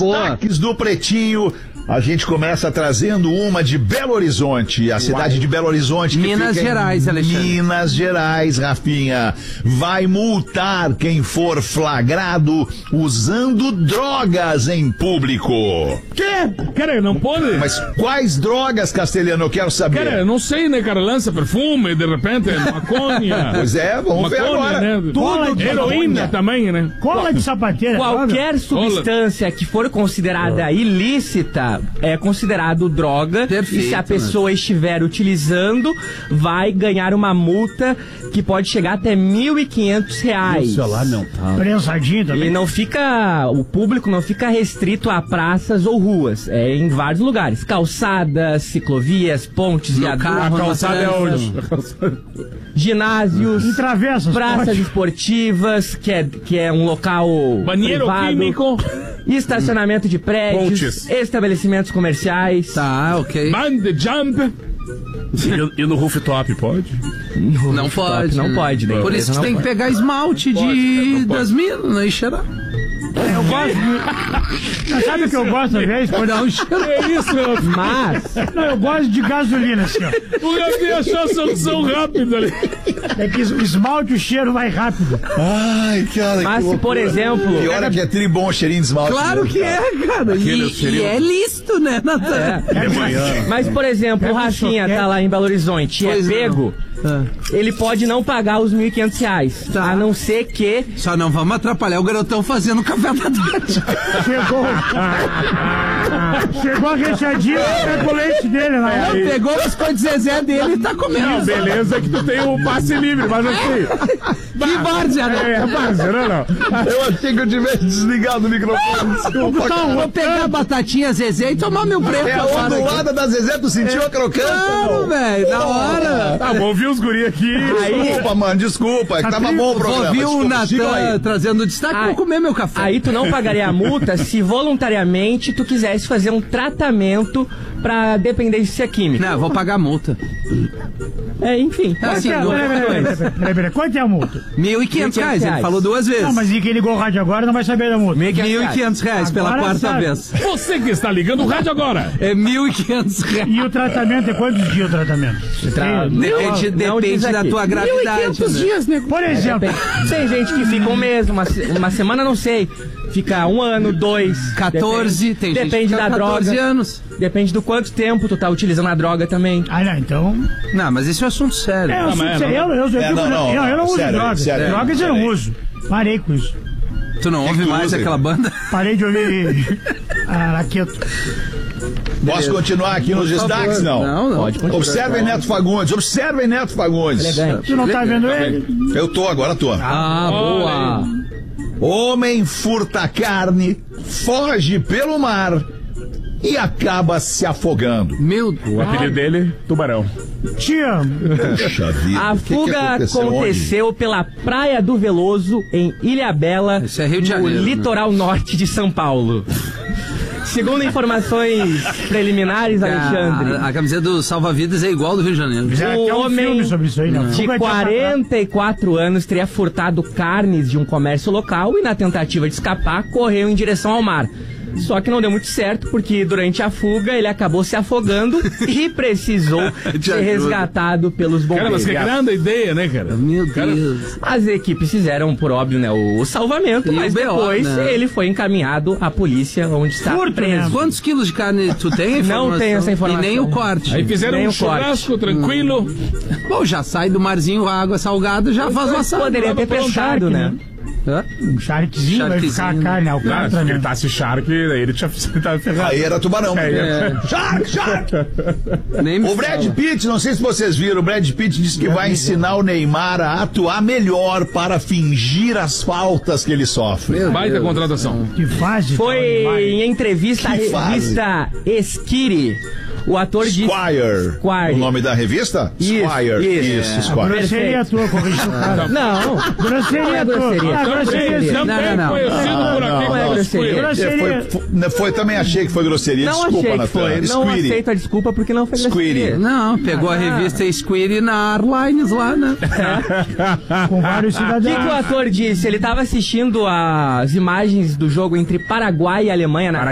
destaques do Pretinho. A gente começa trazendo uma de Belo Horizonte, a cidade de Belo Horizonte. Que Minas Gerais, Alexandre. Minas Gerais, Rafinha. Vai multar quem for flagrado usando drogas em público. Quê? Cara, não pode? Mas quais drogas, Castelhano? Eu quero saber. Cara, não sei, né, cara? Lança perfume, de repente, maconha. Pois é, vamos ver agora. Né? Tudo de heroína maconha. também, né? Cola de sapateira. Qualquer substância que for considerada ilícita é considerado droga. Perfeito, e se a pessoa estiver utilizando, vai ganhar uma multa que pode chegar até R$1.500. Isso lá não. Prensadinho também. E não fica, o público não fica restrito a praças ou ruas, é em vários lugares, calçadas, ciclovias, pontes, viadutos, A calçada é hoje. ginásios, Em travessas, praças pode. esportivas, que é um local Banheiro privado, químico. estacionamento de prédios, Pontes. estabelecimentos comerciais. Tá, ok. Band jump. E no rooftop, pode? Não pode. Não pode, né? Por isso que Não tem que pode. pegar esmalte das minas, né? E cheirar. Eu gosto. Sabe o que eu gosto às vezes? Quando Dá um cheiro. É isso, meu. Mas, Não, eu gosto de gasolina, assim, ó. O Gabi achou a solução rápida ali. É que o esmalte, o cheiro vai rápido. Ai, cara, mas se, por exemplo... E olha que é tribom o cheirinho de esmalte. Claro que é, cara. E é lícito, né, Natan? Mas, por exemplo, o Rafinha tá lá em Belo Horizonte e é Pois não. pego, ele pode não pagar os R$1.500, Tá. a não ser que... Só não vamos atrapalhar o garotão fazendo café da tarde. Chegou a rechadinha com o leite dele lá. Pegou as coisas de Zezé dele e tá comendo. Não, beleza que tu tem o passe livre, mas assim... Que várzea, né? É, várzea, não. Eu achei que eu tivesse desligado o microfone. Desculpa, cara. Vou pegar a batatinha Zezé e tomar meu preço. É a ondulada da Zezé, tu sentiu a crocância? Claro, velho, na hora. Tá, vou ouvir os guri aqui. Desculpa, mano, desculpa. É que tava bom o programa. Vou ouvir o Desculpa, sigam Natan aí. trazendo destaque, vou comer meu café. Aí tu não pagaria a multa se voluntariamente tu quisesse fazer um tratamento pra dependência química. Não, eu vou pagar a multa. Enfim. Assim, Peraí. Quanto é a multa? R$1.500, ele falou duas vezes. Não, mas e quem ligou o rádio agora não vai saber da multa. R$1.500 pela Agora quarta sabe. vez. Você que está ligando o rádio agora. É R$1.500. E o tratamento é quantos dias o tratamento? Depende da tua gravidade. Né? Por exemplo, Tem gente que fica um mês, uma semana, não sei. Fica 1 ano, 2. 14, tem gente que Depende fica da 14 droga. anos. Depende do quanto tempo tu tá utilizando a droga também. não, então. Não, mas esse é um assunto sério. Eu não, não uso sério, drogas. sério. Drogas eu não uso. Parei com isso. Tu não ouve tu mais usa, aquela Igor? banda? Parei de ouvir Araqueto. Posso continuar aqui nos destaques? Não. Não. Pode continuar. Observem Neto Fagundes. Tu não tá vendo ele? Eu tô, agora tô. Boa. Homem furta carne, foge pelo mar e acaba se afogando. Meu Deus. O apelido dele, Tubarão. Te amo. Puxa vida. A o que fuga aconteceu pela Praia do Veloso, em Ilhabela, Isso é Rio de no Janeiro, né? litoral norte de São Paulo. Segundo informações preliminares, Alexandre, A camiseta do Salva-Vidas é igual do Rio de Janeiro. Já o tem um homem filme sobre isso aí, né? de Fuga de 44 anos teria furtado carnes de um comércio local e, na tentativa de escapar, correu em direção ao mar. Só que não deu muito certo, porque durante a fuga ele acabou se afogando e precisou ser resgatado pelos Cara, mas bombeiros. que grande ideia, né, cara? Meu Deus. As equipes fizeram, por óbvio, né, o salvamento, E mas o BO, depois né? ele foi encaminhado à polícia, onde está Furto preso. mesmo. Quantos quilos de carne tu tem? Informação? Não tenho essa informação. E nem o corte. Aí fizeram Nem um o corte. churrasco tranquilo. Bom, já sai do marzinho, a água salgada, já faz uma assado. Poderia ter Tava pescado, shark, né? Hã? Um sharkzinho vai ficar a Sharkzinho. carne, Ah, alcatra, se né? ele tasse Shark, daí ele tinha tava ferrado. Aí era tubarão. É. Shark! Nem me O Brad fala. Pitt, não sei se vocês viram, o Brad Pitt disse que vai ensinar o Neymar a atuar melhor para fingir as faltas que ele sofre. Meu Baita Deus. contratação. Que fase. Foi em entrevista à Que fase. revista Esquire. O ator disse... Squire. Squire. O nome da revista? Isso, Squire. isso. Squire. Grosseria tua, corrigiu o cara. Não, Grosseria tua. grosseria. Ah, grosseria. Também não. conhecido por aqui não é como grosseria. Squire. Grosseria. Também achei que foi grosseria. não Desculpa, achei que Natan. foi. Não Squire. aceito a desculpa porque não foi Squire. grosseria. Não, pegou a revista Squire na Airlines lá, né? Com vários O que o cidadãos. ator disse? Ele estava assistindo as imagens do jogo entre Paraguai e Alemanha na